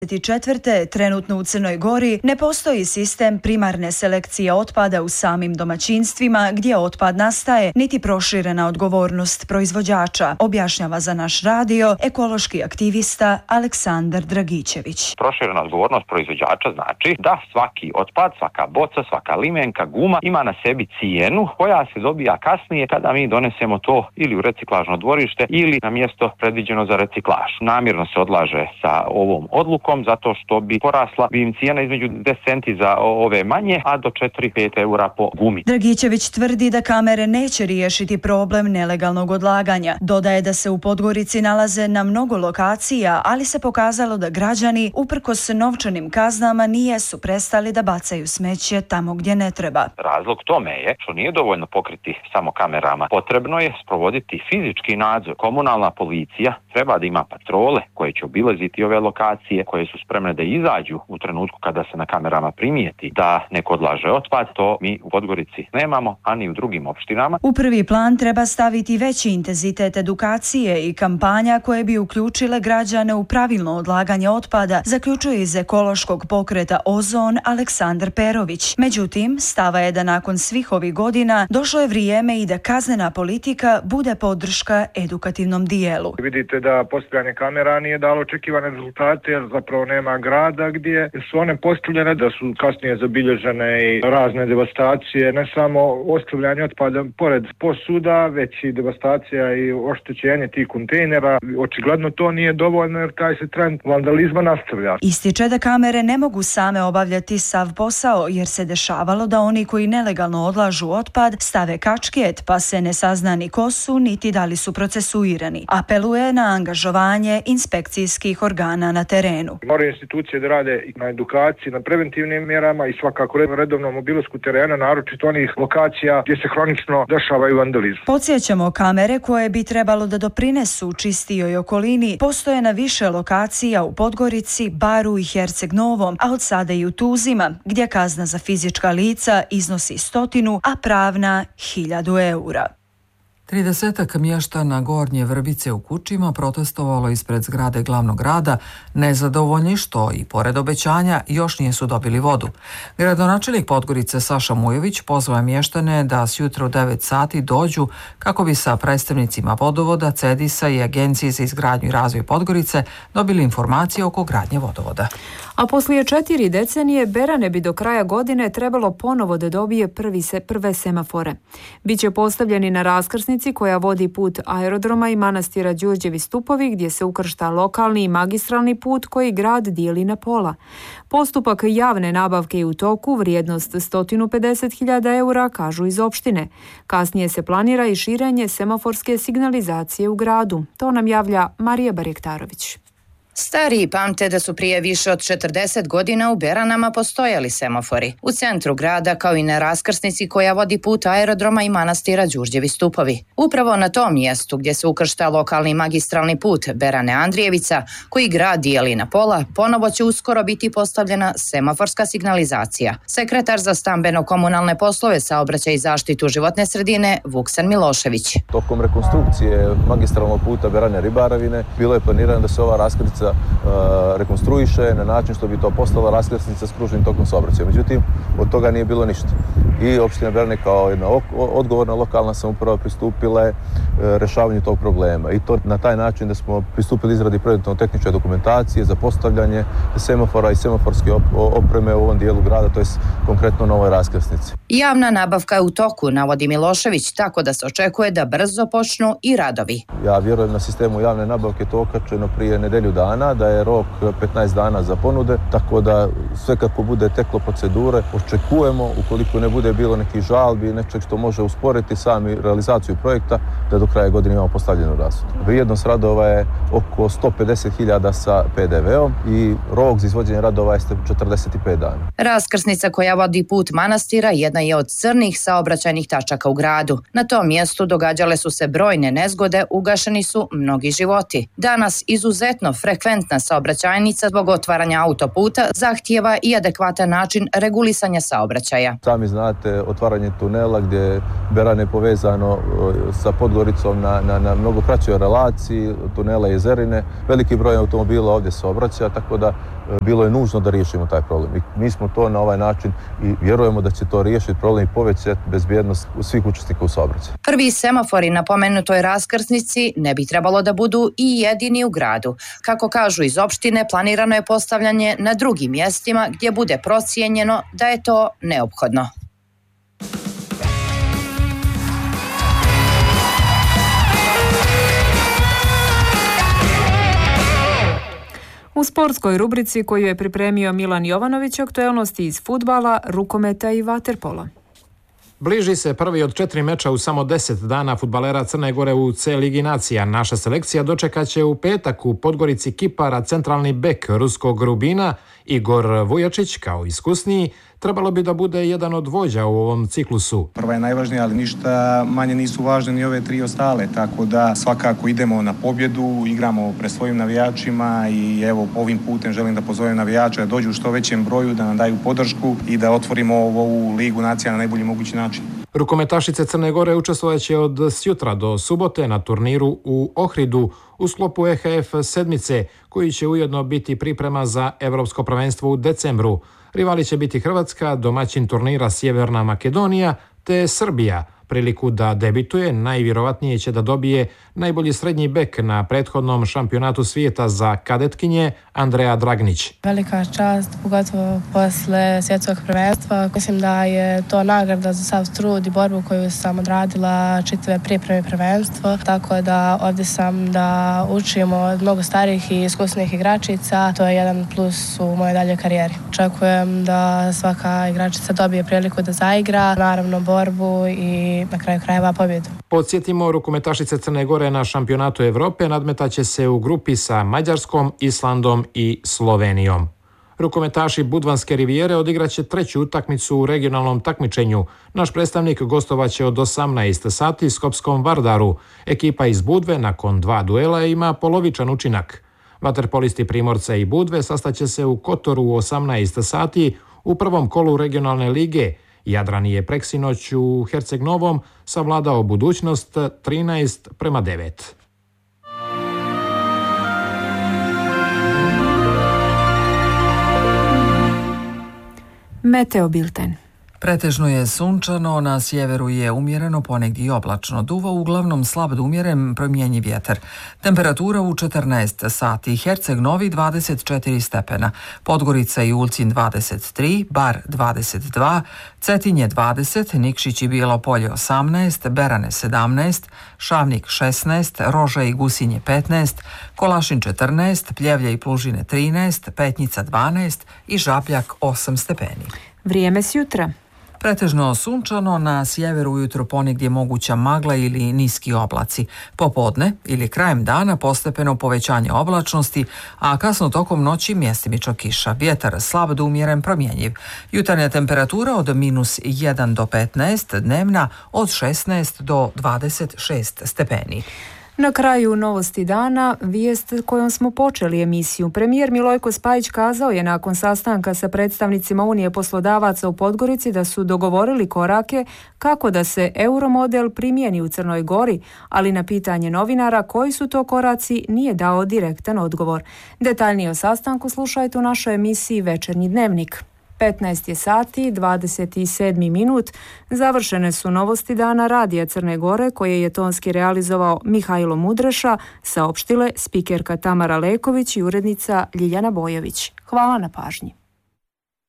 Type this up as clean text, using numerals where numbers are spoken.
2024. trenutno u Crnoj Gori ne postoji sistem primarne selekcije otpada u samim domaćinstvima gdje otpad nastaje, niti proširena odgovornost proizvođača, objašnjava za naš radio ekološki aktivista Aleksandar Dragičević. Proširena odgovornost proizvođača znači da svaki otpad, svaka boca, svaka limenka, guma ima na sebi cijenu koja se dobija kasnije kada mi donesemo to ili u reciklažno dvorište ili na mjesto predviđeno za reciklaž. Namjerno se odlaže sa ovom odlukom zato što bi porasla im cijena između 10 centi za ove manje, a do 4-5 eura po gumi. Dragičević tvrdi da kamere neće riješiti problem nelegalnog odlaganja. Dodaje da se u Podgorici nalaze na mnogo lokacija, ali se pokazalo da građani, uprkos novčanim kaznama, nijesu prestali da bacaju smeće tamo gdje ne treba. Razlog tome je što nije dovoljno pokriti samo kamerama. Potrebno je sprovoditi fizički nadzor. Komunalna policija treba da ima patrole koje će obilaziti ove lokacije, koje su spremne da izađu u trenutku kada se na kamerama primijeti da neko odlaže otpad. To mi u Podgorici nemamo, a ni u drugim opštinama. U prvi plan treba staviti veći intenzitet edukacije i kampanja koje bi uključile građane u pravilno odlaganje otpada, zaključuje iz ekološkog pokreta Ozon Aleksandar Perović. Međutim, stava je da nakon svih ovih godina došlo je vrijeme i da kaznena politika bude podrška edukativnom dijelu. Vidite da postavljanje kamera nije dalo očekivane rezultate, jer zapravo nema grada gdje su one postavljene, da su kasnije zabilježene i razne devastacije, ne samo ostavljanje otpada pored posuda, već i devastacija i oštećenje tih kontejnera. Očigledno to nije dovoljno jer taj se trend vandalizma nastavlja. Ističe da kamere ne mogu same obavljati sav posao jer se dešavalo da oni koji nelegalno odlažu otpad stave kačket pa se ne sazna ni ko su niti da li su procesuirani. Apeluje na angažovanje inspekcijskih organa na terenu. Moraju institucije da rade na edukaciji, na preventivnim mjerama i svakako redovnom obilasku terena, naročito onih lokacija gdje se hronično dešavaju vandalizam. Podsjećamo, kamere koje bi trebalo da doprinesu čistijoj okolini postoje na više lokacija u Podgorici, Baru i Herceg Novom, a od sada i u Tuzima, gdje kazna za fizička lica iznosi 100, a pravna 1000 eura. 30 mještana Gornje Vrbice u Kučima protestovalo ispred zgrade glavnog grada, nezadovoljni što i pored obećanja još nisu dobili vodu. Gradonačelnik Podgorice Saša Mujović pozvao mještane da sjutro u 9 sati dođu kako bi sa predstavnicima vodovoda, CEDIS-a i Agencije za izgradnju i razvoj Podgorice dobili informacije oko gradnje vodovoda. A poslije 4 decenije Berane bi do kraja godine trebalo ponovo da dobije prve semafore. Biće postavljeni na raskrsnici koja vodi put aerodroma i manastira Đurđevi Stupovi gdje se ukršta lokalni i magistralni put koji grad dijeli na pola. Postupak javne nabavke je u toku, vrijednost 150.000 eura, kažu iz opštine. Kasnije se planira i širenje semaforske signalizacije u gradu. To nam javlja Marija Barjektarović. Stariji pamte da su prije više od 40 godina u Beranama postojali semafori. U centru grada kao i na raskrsnici koja vodi put aerodroma i manastira Đurđevi Stupovi. Upravo na tom mjestu gdje se ukršta lokalni magistralni put Berane Andrijevica, koji grad dijeli na pola, ponovo će uskoro biti postavljena semaforska signalizacija. Sekretar za stambeno-komunalne poslove, saobraćaj i zaštitu životne sredine Vuksan Milošević. Tokom rekonstrukcije magistralnog puta Berane Ribarovine bilo je planirano da se ova raskrsnica rekonstruiše na način što bi to postala raskrsnica s kružnim tokom saobraćaja. Međutim, od toga nije bilo ništa. I opština Berane kao jedna odgovorna lokalna samouprava pristupila je rješavanju tog problema. I to na taj način da smo pristupili izradi projektno-tehničke dokumentacije za postavljanje semafora i semaforske opreme u ovom dijelu grada, to je konkretno na ovoj raskrsnici. Javna nabavka je u toku, navodi Milošević, tako da se očekuje da brzo počnu i radovi. Ja vjerujem na sistemu javne nabavke, to okačeno prije nedelju dana, da je rok 15 dana za ponude, tako da sve kako bude teklo procedure, očekujemo, ukoliko ne bude bilo nekih žalbi, nečeg što može usporiti sami realizaciju projekta, da do kraja godine imamo postavljenu rashodu. Vrijednost radova je oko 150.000 sa PDV-om i rok za izvođenje radova je 45 dana. Raskrsnica koja vodi put manastira jedna je od crnih saobraćajnih tačaka u gradu. Na tom mjestu događale su se brojne nezgode, ugašeni su mnogi životi. Danas izuzetno frekventna saobraćajnica zbog otvaranja autoputa zahtijeva i adekvatan način regulisanja saobraćaja. Sami znate imate otvaranje tunela gdje Berane je povezano sa Podgoricom na mnogo kraćoj relaciji, tunela Jezerine. Veliki broj automobila ovdje se obraća, tako da bilo je nužno da riješimo taj problem. I mi smo to na ovaj način i vjerujemo da će to riješiti problem i povećati bezbjednost svih učesnika u saobraćaju. Prvi semafori na pomenutoj raskrsnici ne bi trebalo da budu i jedini u gradu. Kako kažu iz opštine, planirano je postavljanje na drugim mjestima gdje bude procijenjeno da je to neophodno. U sportskoj rubrici koju je pripremio Milan Jovanović, aktuelnosti iz fudbala, rukometa i vaterpola. Bliži se prvi od 4 meča u samo 10 dana fudbalera Crne Gore u C Ligi nacija. Naša selekcija dočekaće u petak u Podgorici Kipara centralni bek ruskog Rubina Igor Vujačić kao iskusniji. Trebalo bi da bude jedan od vođa u ovom ciklusu. Prva je najvažnija, ali ništa manje nisu važne ni ove 3 ostale, tako da svakako idemo na pobjedu, igramo pred svojim navijačima i evo ovim putem želim da pozovem navijače da dođu u što većem broju, da nam daju podršku i da otvorimo ovu Ligu nacija na najbolji mogući način. Rukometašice Crne Gore učestvovaće od sjutra do subote na turniru u Ohridu u sklopu EHF sedmice, koji će ujedno biti priprema za Evropsko prvenstvo u decembru. Rivali će biti Hrvatska, domaćin turnira Sjeverna Makedonija, te Srbija. Priliku da debituje najvjerovatnije će da dobije najbolji srednji bek na prethodnom šampionatu svijeta za kadetkinje Andreja Dragnić. Velika čast, pogotovo posle svjetskog prvenstva. Mislim da je to nagrada za sav trud i borbu koju sam odradila čitave pripreme prvenstva. Tako da ovdje sam da učim od mnogo starih i iskusnih igračica. To je jedan plus u mojoj dalje karijeri. Očekujem da svaka igračica dobije priliku da zaigra, naravno borbu i na kraju krajeva pobjedu. Podsjetimo, rukometašice Crne Gore na šampionatu Evrope nadmetaće se u grupi sa Mađarskom, Islandom i Slovenijom. Rukometaši Budvanske rivijere odigraće 3. utakmicu u regionalnom takmičenju. Naš predstavnik gostovaće od 18 sati Skopskom Vardaru. Ekipa iz Budve nakon 2 duela ima polovičan učinak. Vaterpolisti Primorca i Budve sastaće se u Kotoru u 18 sati u prvom kolu regionalne lige. Jadran je preksinoć u Herceg Novom savladao Budućnost 13:9. Meteo bilten. Pretežno je sunčano, na sjeveru je umjereno, ponegdje i oblačno. Duva uglavnom slab do umjeren promjenjiv vjetar. Temperatura u 14 sati, Herceg Novi 24 stepena, Podgorica i Ulcinj 23, Bar 22, Cetinje 20, Nikšić i Bijelo Polje 18, Berane 17, Šavnik 16, Roža i Gusinje 15, Kolašin 14, Pljevlje i Plužine 13, Petnjica 12 i Žabljak 8 stepeni. Vrijeme s jutra. Pretežno sunčano, na sjeveru ujutro ponegdje moguća magla ili niski oblaci. Popodne ili krajem dana postepeno povećanje oblačnosti, a kasno tokom noći mjestimično kiša. Vjetar slab do umjeren promjenjiv. Jutarnja temperatura od -1 do 15, dnevna od 16 do 26 stepeni. Na kraju novosti dana, vijest kojom smo počeli emisiju. Premijer Milojko Spajić kazao je nakon sastanka sa predstavnicima Unije poslodavaca u Podgorici da su dogovorili korake kako da se euromodel primijeni u Crnoj Gori, ali na pitanje novinara koji su to koraci nije dao direktan odgovor. Detaljnije o sastanku slušajte u našoj emisiji Večernji dnevnik. 15 je sati, 27 minut. Završene su novosti dana Radija Crne Gore koje je tonski realizovao Mihajlo Mudreša, saopštile spikerka Tamara Leković i urednica Ljiljana Bojović. Hvala na pažnji.